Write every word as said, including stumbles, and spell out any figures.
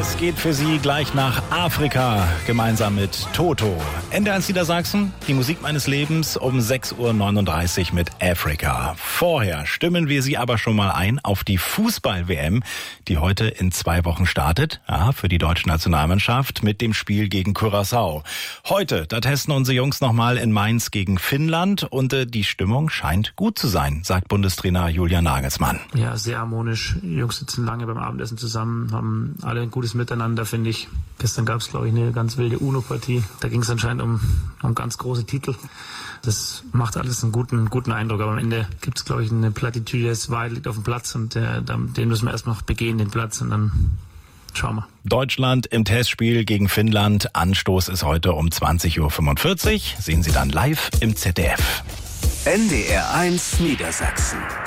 Es geht für Sie gleich nach Afrika, gemeinsam mit Toto. N D R eins Niedersachsen, die Musik meines Lebens um sechs Uhr neununddreißig mit Afrika. Vorher stimmen wir Sie aber schon mal ein auf die Fußball-W M, die heute in zwei Wochen startet. Ja, für die deutsche Nationalmannschaft mit dem Spiel gegen Curaçao. Heute, da testen unsere Jungs nochmal in Mainz gegen Finnland und äh, die Stimmung scheint gut zu sein, sagt Bundestrainer Julian Nagelsmann. Ja, sehr harmonisch. Die Jungs sitzen lange beim Abendessen zusammen, haben alle ein gutes Miteinander, finde ich. Gestern gab es, glaube ich, eine ganz wilde UNO-Partie. Da ging es anscheinend um, um ganz große Titel. Das macht alles einen guten, guten Eindruck. Aber am Ende gibt es, glaube ich, eine Plattitüde, das Wahrheit liegt auf dem Platz und äh, den müssen wir erst noch begehen, den Platz, und dann schauen wir. Deutschland im Testspiel gegen Finnland. Anstoß ist heute um zwanzig Uhr fünfundvierzig. Sehen Sie dann live im Z D F. N D R eins Niedersachsen.